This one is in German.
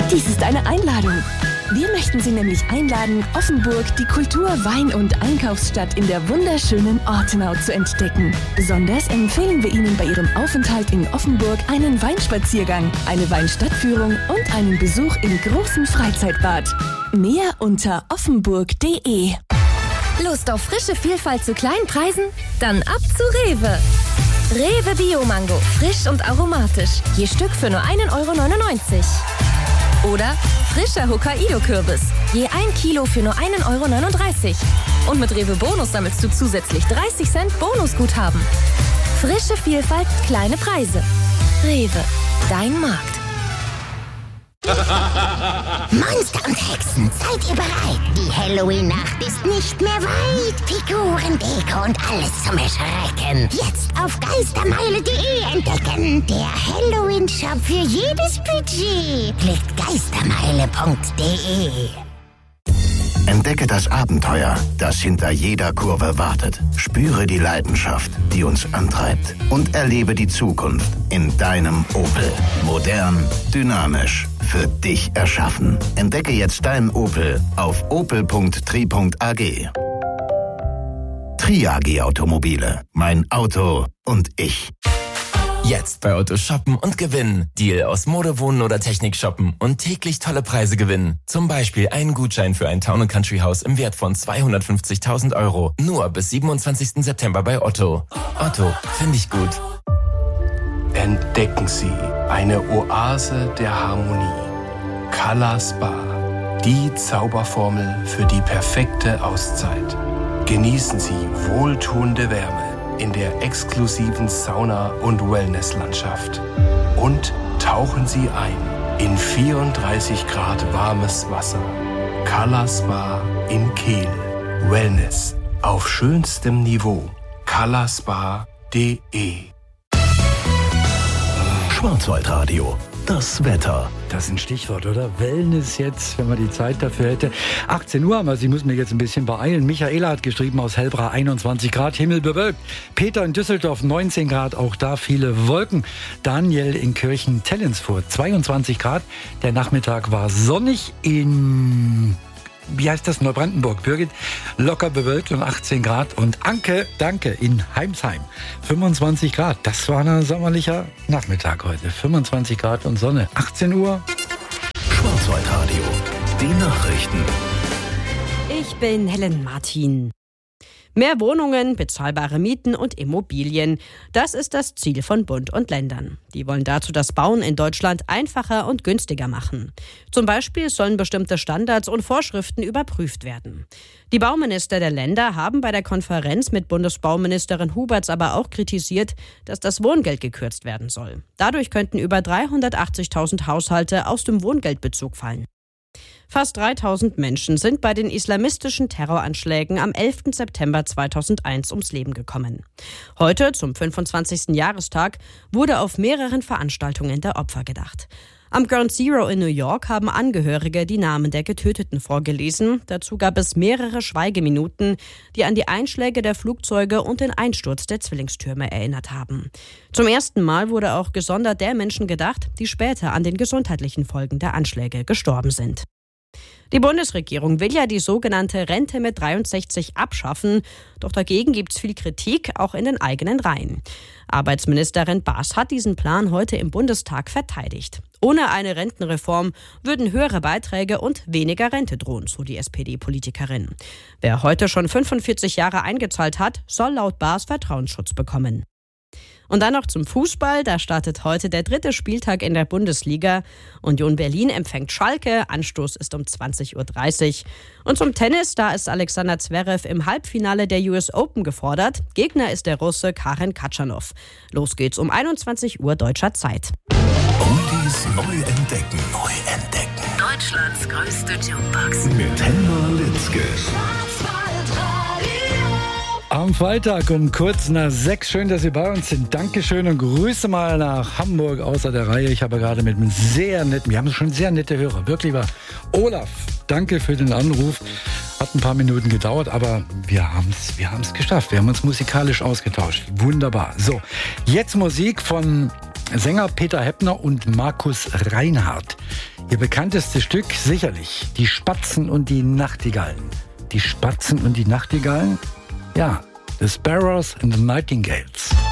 Dies ist eine Einladung. Wir möchten Sie nämlich einladen, Offenburg, die Kultur-, Wein- und Einkaufsstadt in der wunderschönen Ortenau zu entdecken. Besonders empfehlen wir Ihnen bei Ihrem Aufenthalt in Offenburg einen Weinspaziergang, eine Weinstadtführung und einen Besuch im großen Freizeitbad. Mehr unter offenburg.de. Lust auf frische Vielfalt zu kleinen Preisen? Dann ab zu Rewe. Rewe Bio-Mango, frisch und aromatisch. Je Stück für nur 1,99 €. Oder frischer Hokkaido-Kürbis. Je 1 Kilo für nur 1,39 €. Und mit Rewe Bonus sammelst du zusätzlich 30 Cent Bonusguthaben. Frische Vielfalt, kleine Preise. Rewe, dein Markt. Monster und Hexen, seid ihr bereit? Die Halloween-Nacht ist nicht mehr weit. Figuren, Deko und alles zum Erschrecken. Jetzt auf geistermeile.de entdecken. Der Halloween-Shop für jedes Budget. Klickt geistermeile.de. Entdecke das Abenteuer, das hinter jeder Kurve wartet. Spüre die Leidenschaft, die uns antreibt. Und erlebe die Zukunft in deinem Opel. Modern, dynamisch, für dich erschaffen. Entdecke jetzt dein Opel auf opel.tri.ag. Tri.ag Automobile. Mein Auto und ich. Jetzt bei Otto shoppen und gewinnen. Deal aus Mode, Wohnen oder Technik shoppen und täglich tolle Preise gewinnen. Zum Beispiel einen Gutschein für ein Town & Country Haus im Wert von 250.000 €. Nur bis 27. September bei Otto. Otto, finde ich gut. Entdecken Sie eine Oase der Harmonie. Color Spa. Die Zauberformel für die perfekte Auszeit. Genießen Sie wohltuende Wärme in der exklusiven Sauna- und Wellnesslandschaft. Und tauchen Sie ein in 34 Grad warmes Wasser. Color Spa in Kehl. Wellness auf schönstem Niveau. colorspa.de. Schwarzwaldradio. Das Wetter. Das ist ein Stichwort, oder? Wellness jetzt, wenn man die Zeit dafür hätte. 18 Uhr haben wir, Sie müssen mich jetzt ein bisschen beeilen. Michaela hat geschrieben aus Hellbra 21 Grad, Himmel bewölkt. Peter in Düsseldorf 19 Grad, auch da viele Wolken. Daniel in Kirchen-Tellensfurt 22 Grad. Der Nachmittag war sonnig in... Wie heißt das? Neubrandenburg. Birgit, locker bewölkt und 18 Grad. Und Anke, danke, in Heimsheim. 25 Grad. Das war ein sommerlicher Nachmittag heute. 25 Grad und Sonne. 18 Uhr. Schwarzwaldradio. Die Nachrichten. Ich bin Helen Martin. Mehr Wohnungen, bezahlbare Mieten und Immobilien. Das ist das Ziel von Bund und Ländern. Die wollen dazu das Bauen in Deutschland einfacher und günstiger machen. Zum Beispiel sollen bestimmte Standards und Vorschriften überprüft werden. Die Bauminister der Länder haben bei der Konferenz mit Bundesbauministerin Huberts aber auch kritisiert, dass das Wohngeld gekürzt werden soll. Dadurch könnten über 380.000 Haushalte aus dem Wohngeldbezug fallen. Fast 3.000 Menschen sind bei den islamistischen Terroranschlägen am 11. September 2001 ums Leben gekommen. Heute, zum 25. Jahrestag, wurde auf mehreren Veranstaltungen der Opfer gedacht. Am Ground Zero in New York haben Angehörige die Namen der Getöteten vorgelesen. Dazu gab es mehrere Schweigeminuten, die an die Einschläge der Flugzeuge und den Einsturz der Zwillingstürme erinnert haben. Zum ersten Mal wurde auch gesondert der Menschen gedacht, die später an den gesundheitlichen Folgen der Anschläge gestorben sind. Die Bundesregierung will ja die sogenannte Rente mit 63 abschaffen, doch dagegen gibt es viel Kritik, auch in den eigenen Reihen. Arbeitsministerin Baas hat diesen Plan heute im Bundestag verteidigt. Ohne eine Rentenreform würden höhere Beiträge und weniger Rente drohen, so die SPD-Politikerin. Wer heute schon 45 Jahre eingezahlt hat, soll laut Baas Vertrauensschutz bekommen. Und dann noch zum Fußball. Da startet heute der 3. Spieltag in der Bundesliga. Union Berlin empfängt Schalke. Anstoß ist um 20.30 Uhr. Und zum Tennis, da ist Alexander Zverev im Halbfinale der US Open gefordert. Gegner ist der Russe Karen Katschanow. Los geht's um 21 Uhr deutscher Zeit. Oldies neu entdecken. Neu entdecken. Deutschlands größte Jukebox. Mit Helma Litzke. Am Freitag um kurz nach 6. Schön, dass Sie bei uns sind. Dankeschön und Grüße mal nach Hamburg außer der Reihe. Ich habe gerade mit einem sehr netten, wir haben schon sehr nette Hörer, wirklich wahr. Olaf, danke für den Anruf. Hat ein paar Minuten gedauert, aber wir haben's geschafft. Wir haben uns musikalisch ausgetauscht. Wunderbar. So, jetzt Musik von Sänger Peter Heppner und Markus Reinhardt. Ihr bekanntestes Stück sicherlich Die Spatzen und die Nachtigallen. Die Spatzen und die Nachtigallen? Ja, The Sparrows and the Nightingales.